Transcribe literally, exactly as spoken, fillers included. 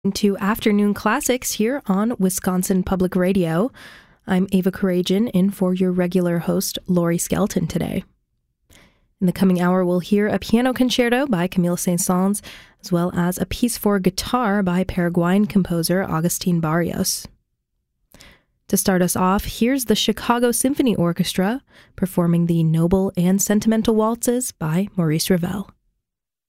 To Afternoon Classics here on Wisconsin Public Radio. I'm Ava Karajan, in for your regular host, Lori Skelton, today. In the coming hour, we'll hear a piano concerto by Camille Saint-Saëns, as well as a piece for guitar by Paraguayan composer Agustin Barrios. To start us off, here's the Chicago Symphony Orchestra performing the Noble and Sentimental Waltzes by Maurice Ravel.